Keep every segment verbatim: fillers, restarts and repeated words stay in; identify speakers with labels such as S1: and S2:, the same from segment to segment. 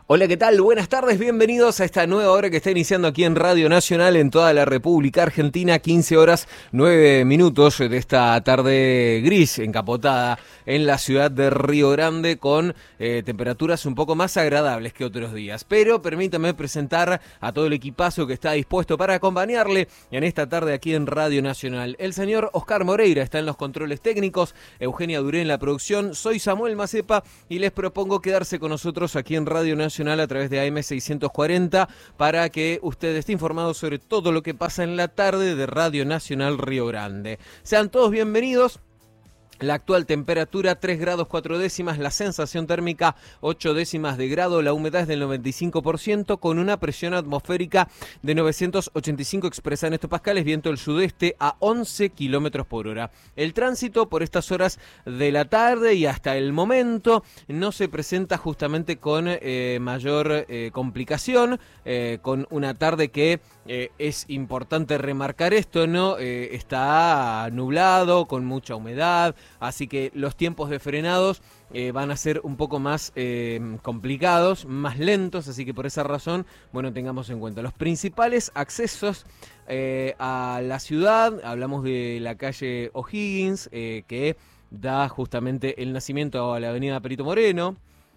S1: Hola, ¿qué tal? Buenas tardes, bienvenidos a esta nueva hora que está iniciando aquí en Radio Nacional en toda la República Argentina, quince horas nueve minutos de esta tarde gris, encapotada en la ciudad de Río Grande con eh, temperaturas un poco más agradables que otros días. Pero permítame presentar a todo el equipazo que está dispuesto para acompañarle en esta tarde aquí en Radio Nacional. El señor Oscar Moreira está en los controles técnicos, Eugenia Duré en la producción, soy Samuel Macepa y les propongo quedarse con nosotros aquí en Radio Nacional a través de A M seiscientos cuarenta para que usted esté informado sobre todo lo que pasa en la tarde de Radio Nacional Río Grande. Sean todos bienvenidos. La actual temperatura tres grados cuatro décimas, la sensación térmica ocho décimas de grado, la humedad es del noventa y cinco por ciento con una presión atmosférica de novecientos ochenta y cinco expresa en hectopascales, viento del sudeste a once kilómetros por hora. El tránsito por estas horas de la tarde y hasta el momento no se presenta justamente con eh, mayor eh, complicación, eh, con una tarde que eh, es importante remarcar esto, ¿no? Eh, está nublado, con mucha humedad. Así que los tiempos de frenados eh, van a ser un poco más eh, complicados, más lentos, así que por esa razón, bueno, tengamos en cuenta los principales accesos eh, a la ciudad. Hablamos de la calle O'Higgins, eh, que da justamente el nacimiento a la avenida Perito Moreno,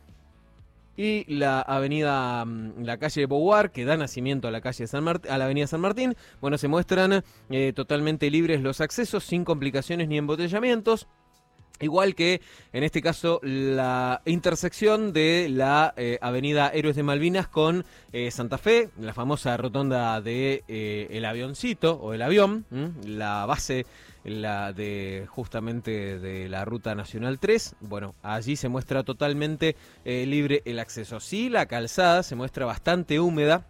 S1: y la avenida, la calle Beauvoir, que da nacimiento a la calle San Mart- a la avenida San Martín. Bueno, se muestran eh, totalmente libres los accesos, sin complicaciones ni embotellamientos. Igual que, en este caso, la intersección de la eh, avenida Héroes de Malvinas con eh, Santa Fe, la famosa rotonda de eh, el avioncito o el avión, ¿m? La base la de justamente de la Ruta Nacional tres. Bueno, allí se muestra totalmente eh, libre el acceso. Sí, la calzada se muestra bastante húmeda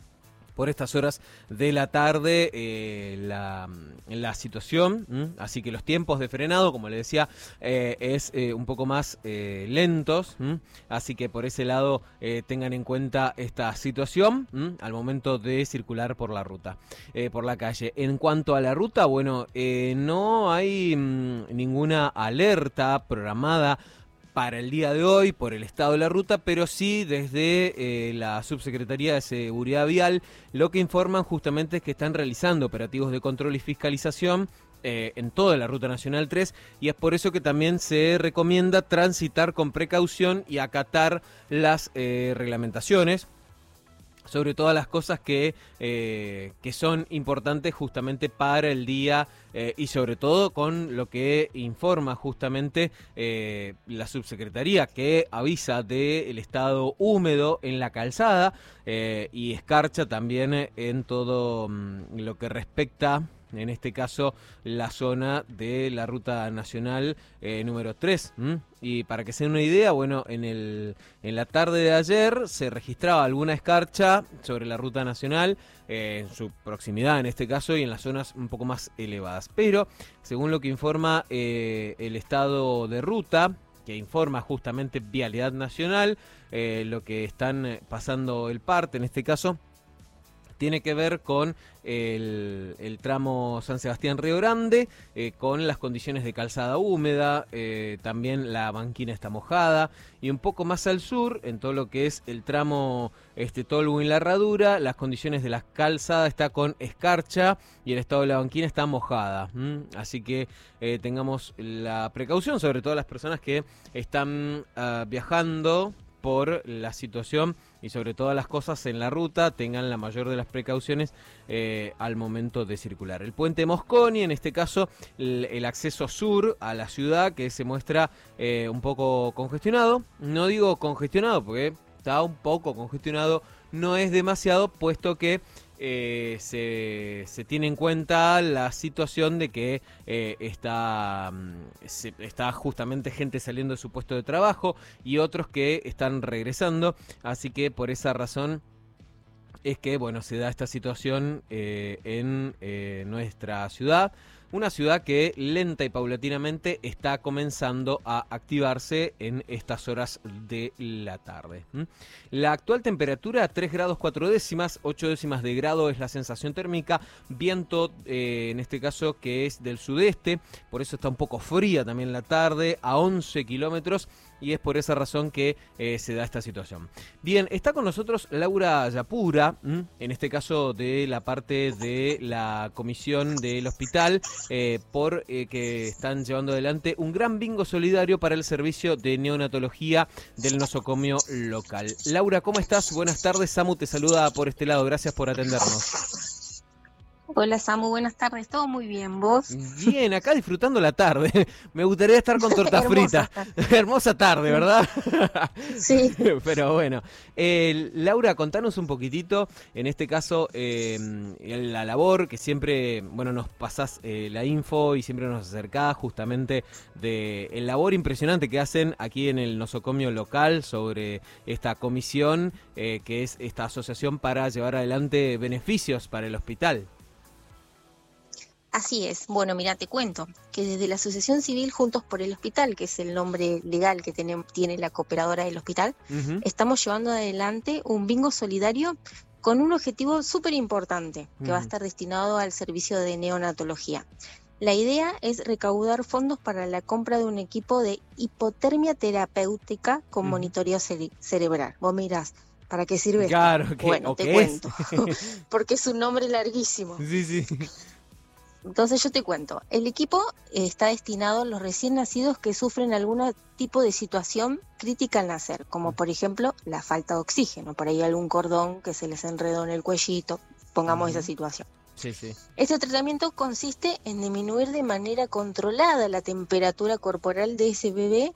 S1: por estas horas de la tarde, eh, la, la situación, ¿m? Así que los tiempos de frenado, como les decía, eh, es eh, un poco más eh, lentos, ¿m? Así que por ese lado eh, tengan en cuenta esta situación ¿m? Al momento de circular por la ruta, eh, por la calle. En cuanto a la ruta, bueno, eh, no hay m, ninguna alerta programada para el día de hoy por el estado de la ruta, pero sí desde eh, la Subsecretaría de Seguridad Vial lo que informan justamente es que están realizando operativos de control y fiscalización eh, en toda la Ruta Nacional tres, y es por eso que también se recomienda transitar con precaución y acatar las eh, reglamentaciones sobre todas las cosas que, eh, que son importantes justamente para el día eh, y sobre todo con lo que informa justamente eh, la subsecretaría, que avisa del estado húmedo en la calzada eh, y escarcha también en todo mm, lo que respecta, en este caso, la zona de la Ruta Nacional eh, número tres. ¿m? Y para que se den una idea, bueno, en, el, en la tarde de ayer se registraba alguna escarcha sobre la Ruta Nacional, eh, en su proximidad en este caso, y en las zonas un poco más elevadas. Pero, según lo que informa eh, el estado de ruta, que informa justamente Vialidad Nacional, eh, lo que están pasando el parte en este caso, tiene que ver con el, el tramo San Sebastián-Río Grande, eh, con las condiciones de calzada húmeda, eh, también la banquina está mojada, y un poco más al sur, en todo lo que es el tramo este, Tolwyn La Herradura, las condiciones de la calzada está con escarcha y el estado de la banquina está mojada. ¿m? Así que eh, tengamos la precaución, sobre todo las personas que están uh, viajando por la situación y sobre todas las cosas en la ruta, tengan la mayor de las precauciones eh, al momento de circular. El puente Mosconi, en este caso, el, el acceso sur a la ciudad, que se muestra eh, un poco congestionado. No digo congestionado porque está un poco congestionado, no es demasiado, puesto que Eh, se, se tiene en cuenta la situación de que eh, está, se, está justamente gente saliendo de su puesto de trabajo y otros que están regresando, así que por esa razón es que, bueno, se da esta situación eh, en eh, nuestra ciudad. Una ciudad que lenta y paulatinamente está comenzando a activarse en estas horas de la tarde. ¿Mm? La actual temperatura, tres grados cuatro décimas, ocho décimas de grado es la sensación térmica, viento eh, en este caso que es del sudeste, por eso está un poco fría también la tarde, a once kilómetros, y es por esa razón que eh, se da esta situación. Bien, está con nosotros Laura Yapura, ¿m? en este caso de la parte de la comisión del hospital, eh, por eh, que están llevando adelante un gran bingo solidario para el servicio de neonatología del nosocomio local. Laura, ¿cómo estás? Buenas tardes, Samu te saluda por este lado, gracias por atendernos.
S2: Hola Samu, buenas tardes, todo muy bien, ¿vos?
S1: Bien, acá disfrutando la tarde, me gustaría estar con torta frita, hermosa tarde, ¿verdad?
S2: Sí.
S1: Pero bueno, eh, Laura, contanos un poquitito, en este caso, eh, la labor que siempre, bueno, nos pasás eh, la info y siempre nos acercás justamente de el labor impresionante que hacen aquí en el nosocomio local sobre esta comisión, eh, que es esta asociación para llevar adelante beneficios para el hospital.
S2: Así es. Bueno, mira, te cuento que desde la Asociación Civil Juntos por el Hospital, que es el nombre legal que tiene, tiene la cooperadora del hospital, uh-huh. estamos llevando adelante un bingo solidario con un objetivo súper importante, que uh-huh. va a estar destinado al servicio de neonatología. La idea es recaudar fondos para la compra de un equipo de hipotermia terapéutica con uh-huh. monitoreo cere- cerebral. Vos mirás, ¿para qué sirve
S1: claro,
S2: esto?
S1: ¿qué?
S2: Bueno,
S1: ¿O
S2: te
S1: qué
S2: cuento,
S1: es?
S2: porque es un nombre larguísimo.
S1: Sí, sí.
S2: Entonces yo te cuento, el equipo está destinado a los recién nacidos que sufren algún tipo de situación crítica al nacer, como por ejemplo la falta de oxígeno, por ahí algún cordón que se les enredó en el cuellito, pongamos uh-huh. esa situación.
S1: Sí, sí.
S2: Este tratamiento consiste en disminuir de manera controlada la temperatura corporal de ese bebé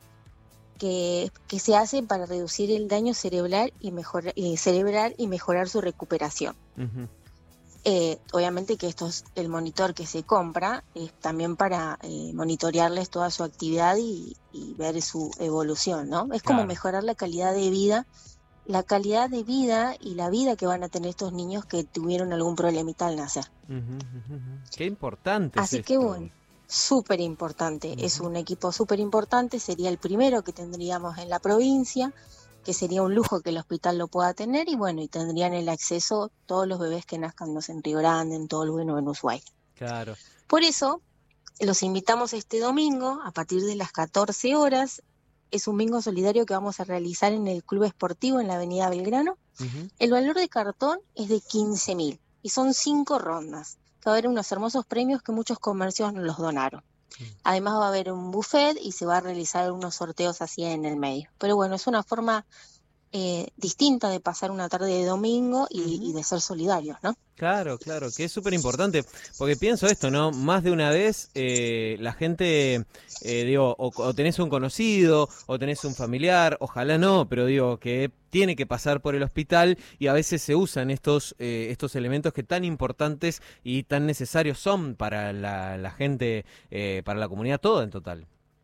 S2: que, que se hace para reducir el daño cerebral y, mejor, eh, cerebral y mejorar su recuperación. Uh-huh. Eh, obviamente que esto es el monitor que se compra, es también para eh, monitorearles toda su actividad y, y ver su evolución, ¿no? Es como claro. mejorar la calidad de vida, la calidad de vida y la vida que van a tener estos niños que tuvieron algún problemita al nacer.
S1: Uh-huh, uh-huh. Qué importante.
S2: Así
S1: es
S2: que
S1: esto.
S2: bueno, súper importante, uh-huh. es un equipo súper importante, sería el primero que tendríamos en la provincia, que sería un lujo que el hospital lo pueda tener y bueno, y tendrían el acceso todos los bebés que nazcan no sé, en Río Grande, en Tolwyn o en Ushuaia.
S1: Claro.
S2: Por eso, los invitamos este domingo a partir de las catorce horas, es un bingo solidario que vamos a realizar en el Club Esportivo en la avenida Belgrano. Uh-huh. El valor de cartón es de quince mil y son cinco rondas, que va a haber unos hermosos premios que muchos comercios nos los donaron. Además va a haber un buffet y se va a realizar unos sorteos así en el medio. Pero bueno, es una forma eh, distinta de pasar una tarde de domingo y, uh-huh. y de ser solidarios, ¿no?
S1: Claro, claro, que es súper importante, porque pienso esto, ¿no? Más de una vez eh, la gente, eh, digo, o, o tenés un conocido, o tenés un familiar, ojalá no, pero digo, que tiene que pasar por el hospital y a veces se usan estos eh, estos elementos que tan importantes y tan necesarios son para la, la gente, eh, para la comunidad toda en total.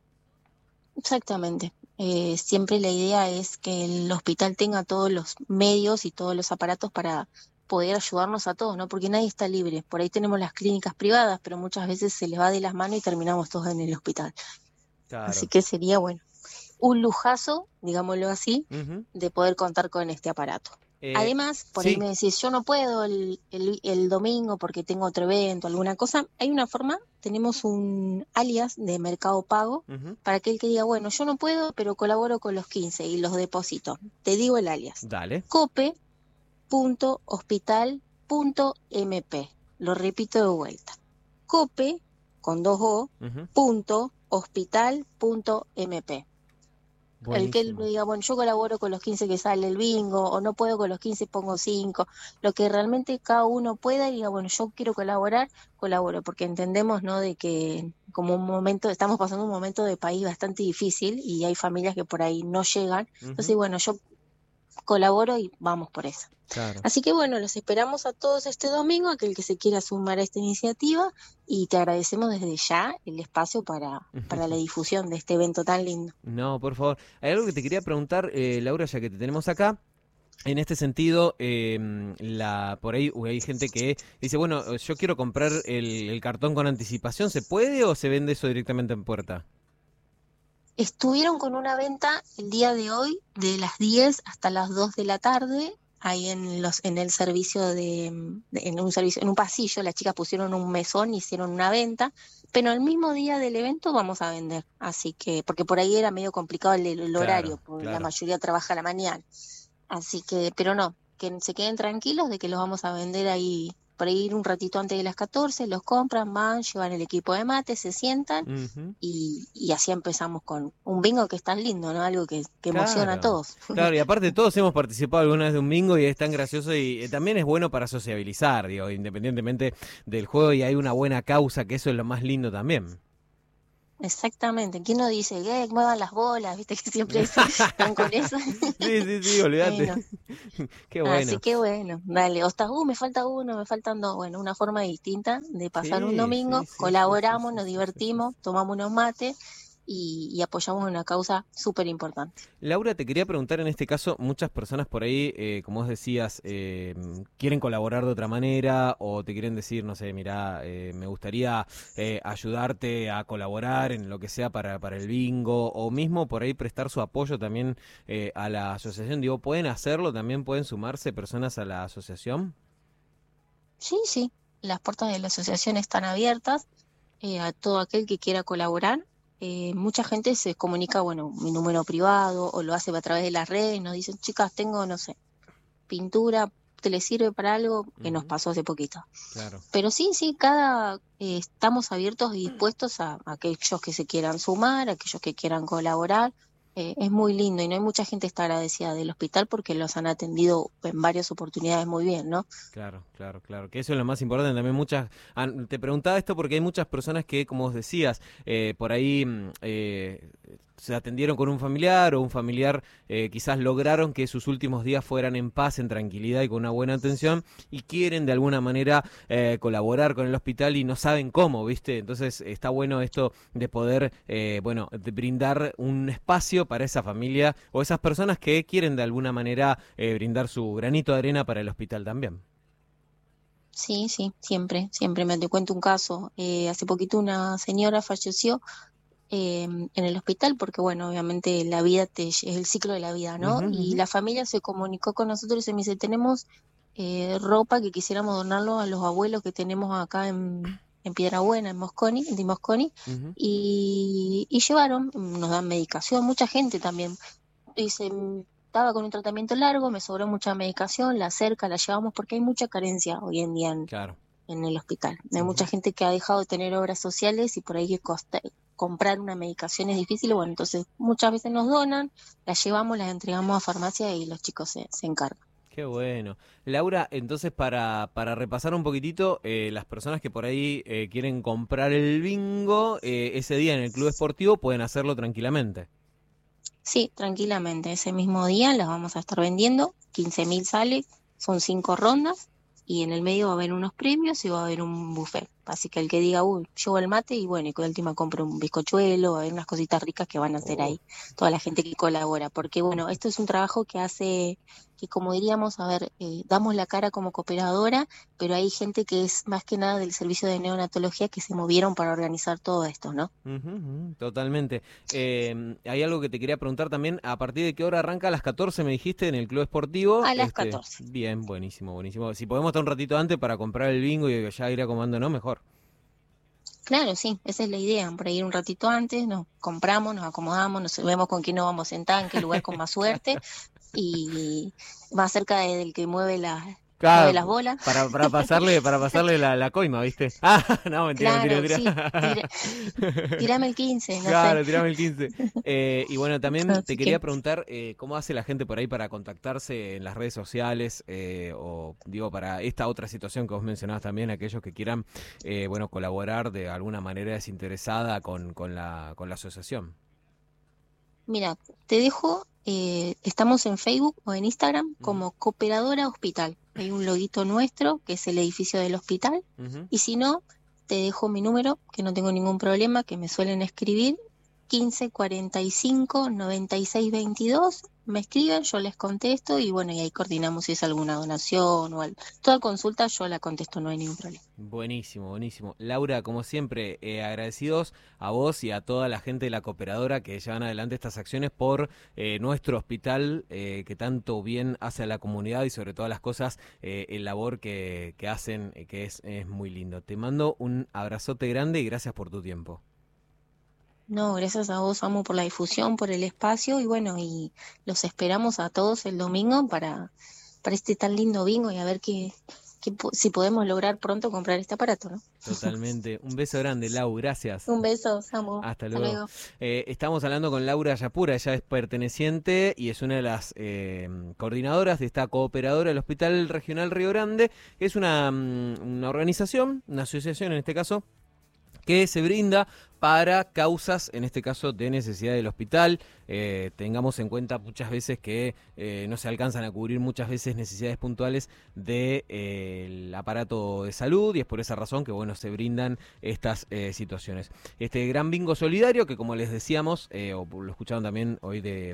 S2: Exactamente. Eh, siempre la idea es que el hospital tenga todos los medios y todos los aparatos para poder ayudarnos a todos, ¿no? Porque nadie está libre. Por ahí tenemos las clínicas privadas, pero muchas veces se les va de las manos y terminamos todos en el hospital. Claro. Así que sería, bueno, un lujazo, digámoslo así, uh-huh. de poder contar con este aparato. Eh, Además, por sí. ahí me decís, yo no puedo el, el, el domingo porque tengo otro evento, alguna cosa. Hay una forma, tenemos un alias de Mercado Pago uh-huh. para aquel que diga, bueno, yo no puedo, pero colaboro con los quince y los deposito. Te digo el alias.
S1: Dale.
S2: cope punto hospital punto m p. Lo repito de vuelta. cope, con dos O, uh-huh. punto hospital punto m p. El que él diga, bueno, yo colaboro con los quince que sale el bingo, o no puedo con los quince, pongo cinco. Lo que realmente cada uno pueda y diga, bueno, yo quiero colaborar, colaboro, porque entendemos, ¿no?, de que como un momento, estamos pasando un momento de país bastante difícil y hay familias que por ahí no llegan. Uh-huh. Entonces, bueno, yo colaboro y vamos por eso.
S1: Claro.
S2: Así que bueno, los esperamos a todos este domingo, aquel que se quiera sumar a esta iniciativa, y te agradecemos desde ya el espacio para, para la difusión de este evento tan lindo.
S1: No, por favor. Hay algo que te quería preguntar, eh, Laura, ya que te tenemos acá. En este sentido, eh, la por ahí hay gente que dice, bueno, yo quiero comprar el, el cartón con anticipación, ¿se puede o se vende eso directamente en puerta?
S2: Estuvieron con una venta el día de hoy de las diez hasta las dos de la tarde ahí en los en el servicio de, de- en un servicio en un pasillo las chicas pusieron un mesón, hicieron una venta, pero el mismo día del evento vamos a vender, así que porque por ahí era medio complicado el, el horario,
S1: Claro,
S2: porque la
S1: claro.
S2: mayoría trabaja a la mañana, así que pero no, que se queden tranquilos de que los vamos a vender ahí por ahí un ratito antes de las catorce, los compran, van, llevan el equipo de mate, se sientan
S1: Ujú.
S2: y, y así empezamos con un bingo que es tan lindo, ¿no? Algo que, que emociona a
S1: Claro,
S2: todos.
S1: claro, y aparte todos hemos participado alguna vez de un bingo y es tan gracioso y eh, también es bueno para sociabilizar, digo, independientemente del juego y hay una buena causa, que eso es lo más lindo también.
S2: Exactamente. ¿Quién no dice, eh, muevan las bolas? ¿Viste que siempre es- están con eso?
S1: Sí, sí, sí, olvídate.
S2: Bueno,
S1: Qué
S2: así
S1: bueno.
S2: que bueno, dale, o estás, uh, me falta uno, me faltan dos. Bueno, una forma distinta de pasar un
S1: Sí,
S2: domingo,
S1: sí, sí, sí, sí,
S2: colaboramos,
S1: sí,
S2: nos
S1: sí, sí, sí.
S2: divertimos, tomamos unos mates y, y apoyamos una causa súper importante.
S1: Laura, te quería preguntar en este caso, muchas personas por ahí, eh, como vos decías, eh, quieren colaborar de otra manera o te quieren decir, no sé, mira, eh, me gustaría eh, ayudarte a colaborar en lo que sea para, para el bingo o mismo por ahí prestar su apoyo también eh, a la asociación. Digo, ¿pueden hacerlo? ¿También pueden sumarse personas a la asociación?
S2: Sí, sí, las puertas de la asociación están abiertas eh, a todo aquel que quiera colaborar. Eh, mucha gente se comunica, bueno, mi número privado o lo hace a través de las redes, nos dicen, chicas, tengo, no sé, pintura, ¿te le sirve para algo? Que nos
S1: Ujú,
S2: pasó hace poquito.
S1: claro.
S2: Pero sí, sí, cada eh, estamos abiertos y dispuestos a, a aquellos que se quieran sumar, a aquellos que quieran colaborar. Eh, es muy lindo y no hay mucha gente que está agradecida del hospital porque los han atendido en varias oportunidades muy bien, ¿no?
S1: Claro, claro, claro, que eso es lo más importante. También muchas, ah, te preguntaba esto porque hay muchas personas que, como vos decías, eh, por ahí mm, eh, se atendieron con un familiar o un familiar eh, quizás lograron que sus últimos días fueran en paz, en tranquilidad y con una buena atención y quieren de alguna manera eh, colaborar con el hospital y no saben cómo, ¿viste? Entonces está bueno esto de poder, eh, bueno, de brindar un espacio para esa familia o esas personas que quieren de alguna manera eh, brindar su granito de arena para el hospital también.
S2: Sí, sí, siempre, siempre. Me te cuento un caso. Eh, hace poquito una señora falleció eh, en el hospital porque, bueno, obviamente la vida te, es el ciclo de la vida, ¿no?
S1: Ujú,
S2: Y
S1: ujú.
S2: la familia se comunicó con nosotros y me dice, tenemos eh, ropa que quisiéramos donarlo a los abuelos que tenemos acá en, en Piedrabuena, en Mosconi, de Mosconi,
S1: Ujú.
S2: y, y llevaron, nos dan medicación, mucha gente también. Dice, "Mm, estaba con un tratamiento largo, me sobró mucha medicación, la cerca, la llevamos porque hay mucha carencia hoy en día en,
S1: Claro.
S2: en el hospital. Hay mucha
S1: Ujú.
S2: gente que ha dejado de tener obras sociales y por ahí que costa- comprar una medicación es difícil. Bueno, entonces muchas veces nos donan, las llevamos, las entregamos a farmacia y los chicos se, se encargan.
S1: Qué bueno. Laura, entonces para, para repasar un poquitito, eh, las personas que por ahí eh, quieren comprar el bingo, eh, ese día en el club esportivo pueden hacerlo tranquilamente.
S2: Sí, tranquilamente. Ese mismo día las vamos a estar vendiendo. quince mil sale, son cinco rondas y en el medio va a haber unos premios y va a haber un buffet. Así que el que diga, uy, llevo el mate y bueno, y con la última compro un bizcochuelo, va a haber unas cositas ricas que van a hacer
S1: Oh.
S2: ahí toda la gente que colabora. Porque bueno, esto es un trabajo que hace, que como diríamos, a ver, eh, damos la cara como cooperadora, pero hay gente que es más que nada del servicio de neonatología que se movieron para organizar todo esto, ¿no?
S1: Ujú, ujú, totalmente. Eh, hay algo que te quería preguntar también. ¿A partir de qué hora arranca? A las catorce me dijiste en el club esportivo.
S2: A las
S1: Este,
S2: catorce.
S1: bien, buenísimo, buenísimo. Si podemos estar un ratito antes para comprar el bingo y ya ir acomodándonos, mejor.
S2: Claro, sí, esa es la idea, por ahí ir un ratito antes, nos compramos, nos acomodamos, nos vemos con quién nos vamos a sentar, en qué lugar con más suerte, y más cerca de- del que mueve la, mueve las
S1: Claro,
S2: bolas.
S1: para, para pasarle, para pasarle la, la coima, ¿viste? Ah, no, mentira, mentira,
S2: Claro, sí, tira,
S1: mentira.
S2: tirame el quince, no sé.
S1: Claro, tirame el quince. Eh, y bueno, también te
S2: Así
S1: quería
S2: que,
S1: preguntar eh, cómo hace la gente por ahí para contactarse en las redes sociales eh, o digo para esta otra situación que vos mencionabas también, aquellos que quieran eh, bueno colaborar de alguna manera desinteresada con, con la con la asociación.
S2: mira, te dejo, eh, estamos en Facebook o en Instagram
S1: Ujú,
S2: como Cooperadora Hospital. Hay un loguito nuestro, que es el edificio del hospital,
S1: ujú.
S2: y si no, te dejo mi número, que no tengo ningún problema, que me suelen escribir quince cuarenta y cinco noventa y seis veintidós. Me escriben, yo les contesto y bueno, y ahí coordinamos si es alguna donación o algo. Toda consulta yo la contesto, no hay ningún problema.
S1: Buenísimo, buenísimo. Laura, como siempre, eh, agradecidos a vos y a toda la gente de la cooperadora que llevan adelante estas acciones por eh, nuestro hospital, eh, que tanto bien hace a la comunidad y sobre todas las cosas, eh, el labor que, que hacen, eh, que es, es muy lindo. Te mando un abrazote grande y gracias por tu tiempo.
S2: No, gracias a vos, Amo, por la difusión, por el espacio y bueno, y los esperamos a todos el domingo para, para este tan lindo bingo y a ver qué, qué po- si podemos lograr pronto comprar este aparato, ¿no?
S1: Totalmente. Un beso grande, Lau, gracias.
S2: Un beso, Amo.
S1: Hasta
S2: Hasta
S1: luego.
S2: luego.
S1: Eh, estamos hablando con Laura Yapura, ella es perteneciente y es una de las eh, coordinadoras de esta cooperadora del Hospital Regional Río Grande, que es una, mm, una organización, una asociación en este caso, que se brinda para causas, en este caso, de necesidad del hospital. Eh, tengamos en cuenta muchas veces que eh, no se alcanzan a cubrir muchas veces necesidades puntuales del de, eh, aparato de salud y es por esa razón que bueno se brindan estas eh, situaciones. Este gran bingo solidario que como les decíamos, eh, o lo escucharon también hoy de...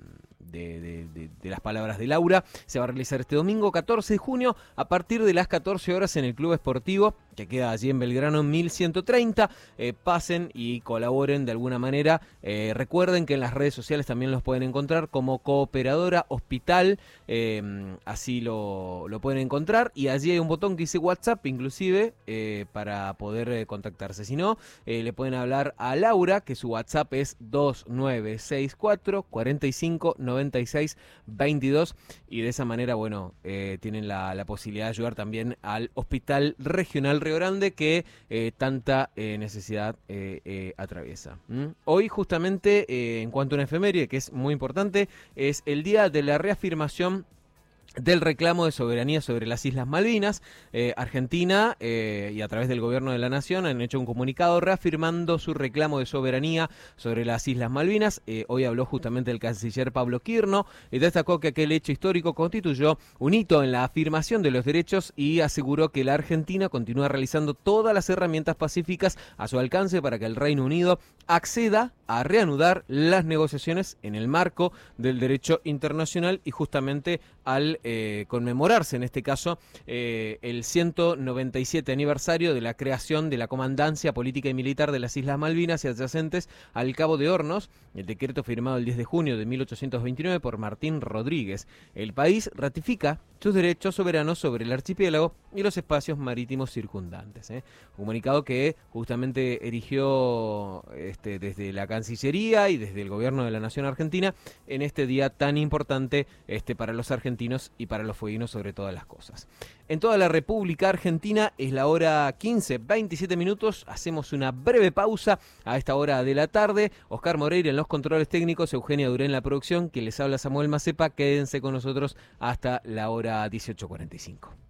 S1: De, de, de, de las palabras de Laura, se va a realizar este domingo catorce de junio a partir de las catorce horas en el Club Esportivo, que queda allí en Belgrano mil ciento treinta. Eh, pasen y colaboren de alguna manera. Eh, recuerden que en las redes sociales también los pueden encontrar como Cooperadora Hospital, eh, así lo, lo pueden encontrar, y allí hay un botón que dice WhatsApp, inclusive, eh, para poder eh, contactarse. Si no, eh, le pueden hablar a Laura, que su WhatsApp es dos nueve seis cuatro cuarenta y cinco noventa y seis veintidós, y de esa manera, bueno, eh, tienen la, la posibilidad de ayudar también al Hospital Regional Río Grande, que eh, tanta eh, necesidad eh, eh, atraviesa. ¿Mm? Hoy, justamente, eh, en cuanto a una efeméride, que es muy importante, es el día de la reafirmación del reclamo de soberanía sobre las Islas Malvinas. eh, Argentina eh, y a través del gobierno de la nación han hecho un comunicado reafirmando su reclamo de soberanía sobre las Islas Malvinas. Eh, hoy habló justamente el canciller Pablo Quirno y destacó que aquel hecho histórico constituyó un hito en la afirmación de los derechos y aseguró que la Argentina continúa realizando todas las herramientas pacíficas a su alcance para que el Reino Unido acceda a reanudar las negociaciones en el marco del derecho internacional y justamente al eh, conmemorarse en este caso eh, el ciento noventa y siete aniversario de la creación de la Comandancia Política y Militar de las Islas Malvinas y adyacentes al Cabo de Hornos, el decreto firmado el diez de junio de mil ochocientos veintinueve por Martín Rodríguez. El país ratifica sus derechos soberanos sobre el archipiélago y los espacios marítimos circundantes. ¿eh? Un comunicado que justamente erigió este, desde la Cancillería y desde el Gobierno de la Nación Argentina en este día tan importante este, para los argentinos y para los fueguinos sobre todas las cosas. En toda la República Argentina es la hora quince, veintisiete minutos. Hacemos una breve pausa a esta hora de la tarde. Oscar Moreira en los controles técnicos, Eugenia Durén en la producción, que les habla Samuel Macepa. Quédense con nosotros hasta la hora dieciocho cuarenta y cinco.